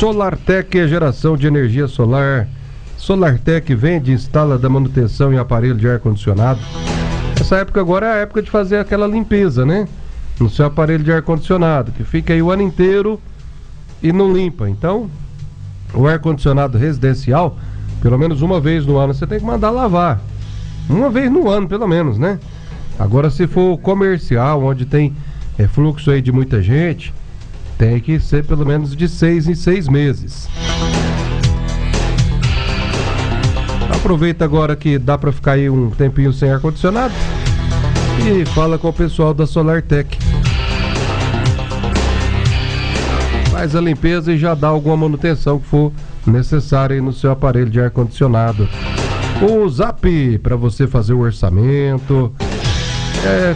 SolarTech é geração de energia solar. SolarTech vende, instala, da manutenção em aparelho de ar-condicionado. Essa época agora é a época de fazer aquela limpeza, né? No seu aparelho de ar-condicionado, que fica aí o ano inteiro e não limpa. Então, o ar-condicionado residencial, pelo menos uma vez no ano, você tem que mandar lavar. Uma vez no ano, pelo menos, né? Agora, se for comercial, onde tem fluxo aí de muita gente, tem que ser pelo menos de 6 em 6 meses. Aproveita agora que dá para ficar aí um tempinho sem ar-condicionado e fala com o pessoal da SolarTech. Faz a limpeza e já dá alguma manutenção que for necessária aí no seu aparelho de ar-condicionado. O Zap para você fazer o orçamento é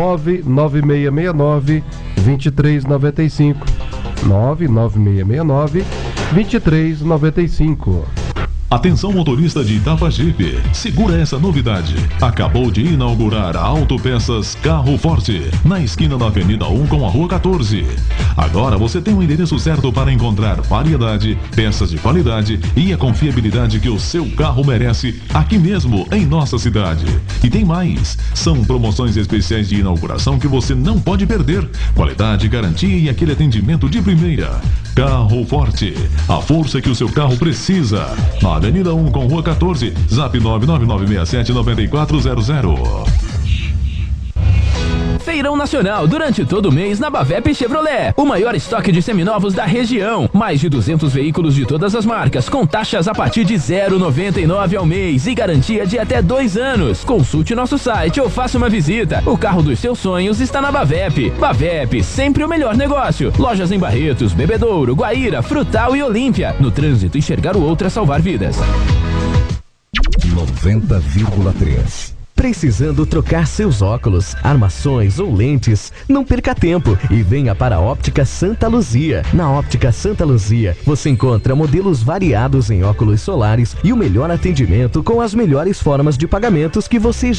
99669-2395. 99669-2395. Atenção, motorista de Itapajipe, segura essa novidade. Acabou de inaugurar a Autopeças Carro Forte, na esquina da Avenida 1 com a Rua 14. Agora você tem o endereço certo para encontrar variedade, peças de qualidade e a confiabilidade que o seu carro merece aqui mesmo em nossa cidade. E tem mais, são promoções especiais de inauguração que você não pode perder. Qualidade, garantia e aquele atendimento de primeira. Carro Forte, a força que o seu carro precisa. Na Avenida 1 com Rua 14, Zap 99967-9400. Feirão Nacional durante todo o mês na Bavep Chevrolet. O maior estoque de seminovos da região. Mais de 200 veículos de todas as marcas, com taxas a partir de 0,99 ao mês e garantia de até 2 anos. Consulte nosso site ou faça uma visita. O carro dos seus sonhos está na Bavep. Bavep, sempre o melhor negócio. Lojas em Barretos, Bebedouro, Guaíra, Frutal e Olímpia. No trânsito, enxergar o outro é salvar vidas. 90,3. Precisando trocar seus óculos, armações ou lentes? Não perca tempo e venha para a Óptica Santa Luzia. Na Óptica Santa Luzia, você encontra modelos variados em óculos solares e o melhor atendimento com as melhores formas de pagamentos que você